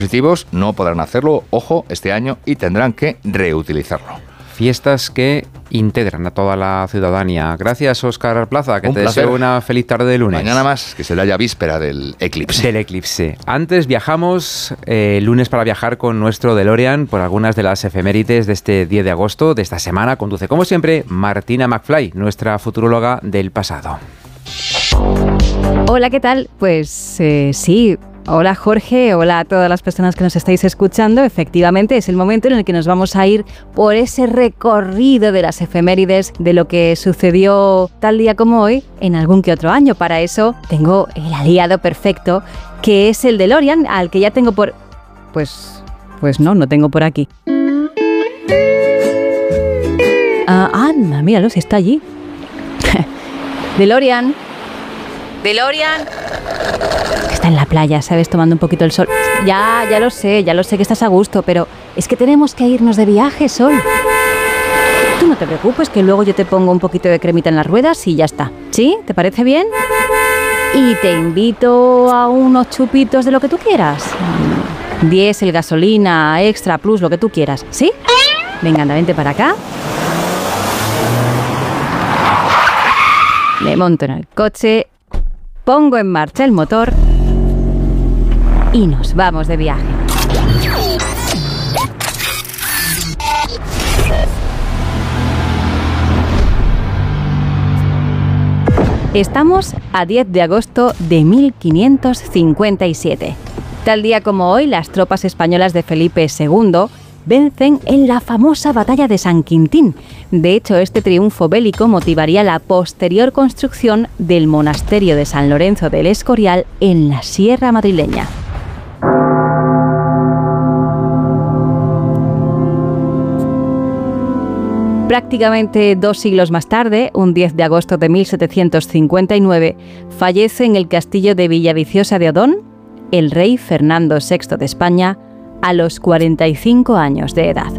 dispositivos no podrán hacerlo, ojo, este año y tendrán que reutilizarlo. Fiestas que integran a toda la ciudadanía. Gracias, Óscar Plaza, que Un te placer. deseo una feliz tarde de lunes. Mañana más, que será ya víspera del eclipse. Del eclipse. Antes viajamos lunes para viajar con nuestro DeLorean por algunas de las efemérides de este 10 de agosto de esta semana. Conduce, como siempre, Martina McFly, nuestra futuróloga del pasado. Hola, ¿qué tal? Pues sí. Hola Jorge, hola a todas las personas que nos estáis escuchando. Efectivamente es el momento en el que nos vamos a ir por ese recorrido de las efemérides de lo que sucedió tal día como hoy en algún que otro año. Para eso tengo el aliado perfecto, que es el DeLorean, al que ya tengo por... Pues no tengo por aquí. Anda, míralo, si está allí. DeLorean. Está en la playa, ¿sabes? Tomando un poquito el sol. Ya lo sé que estás a gusto, pero es que tenemos que irnos de viaje, Sol. Tú no te preocupes, que luego yo te pongo un poquito de cremita en las ruedas y ya está. ¿Sí? ¿Te parece bien? Y te invito a unos chupitos de lo que tú quieras. Diésel, gasolina, extra, plus, lo que tú quieras. ¿Sí? Venga, anda, vente para acá. Me monto en el coche, pongo en marcha el motor y nos vamos de viaje. Estamos a 10 de agosto de 1557. Tal día como hoy, las tropas españolas de Felipe II vencen en la famosa batalla de San Quintín. De hecho, este triunfo bélico motivaría la posterior construcción del monasterio de San Lorenzo del Escorial en la Sierra madrileña. Prácticamente 2 siglos más tarde, un 10 de agosto de 1759, fallece en el castillo de Villaviciosa de Odón el rey Fernando VI de España, a los 45 años de edad.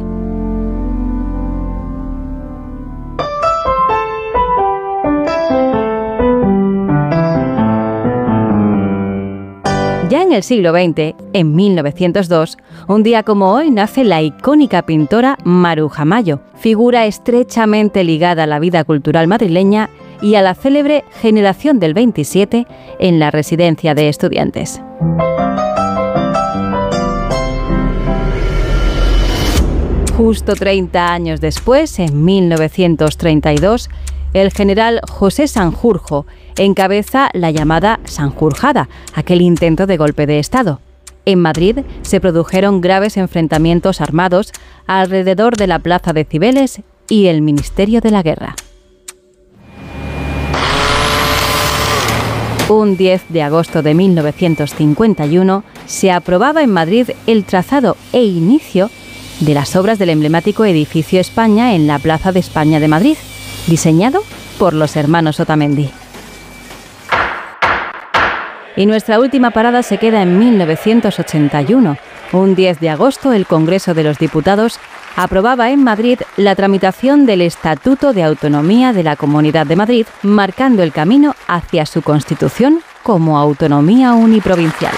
Ya en el siglo XX, en 1902, un día como hoy nace la icónica pintora Maruja Mayo, figura estrechamente ligada a la vida cultural madrileña y a la célebre Generación del 27 en la residencia de estudiantes. Justo 30 años después, en 1932, el general José Sanjurjo encabeza la llamada Sanjurjada, aquel intento de golpe de Estado. En Madrid se produjeron graves enfrentamientos armados alrededor de la Plaza de Cibeles y el Ministerio de la Guerra. Un 10 de agosto de 1951 se aprobaba en Madrid el trazado e inicio de las obras del emblemático edificio España en la Plaza de España de Madrid, diseñado por los hermanos Otamendi. Y nuestra última parada se queda en 1981. Un 10 de agosto, el Congreso de los Diputados aprobaba en Madrid la tramitación del Estatuto de Autonomía de la Comunidad de Madrid, marcando el camino hacia su constitución como autonomía uniprovincial.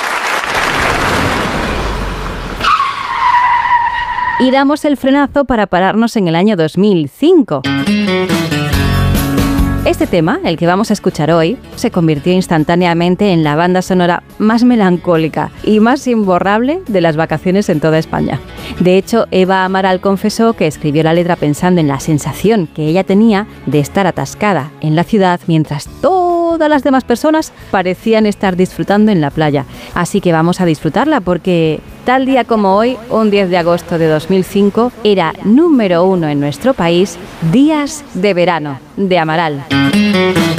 Y damos el frenazo para pararnos en el año 2005. Este tema, el que vamos a escuchar hoy, se convirtió instantáneamente en la banda sonora más melancólica y más imborrable de las vacaciones en toda España. De hecho, Eva Amaral confesó que escribió la letra pensando en la sensación que ella tenía de estar atascada en la ciudad mientras todas las demás personas parecían estar disfrutando en la playa. Así que vamos a disfrutarla porque tal día como hoy, un 10 de agosto de 2005, era número 1 en nuestro país, Días de Verano, de Amaral.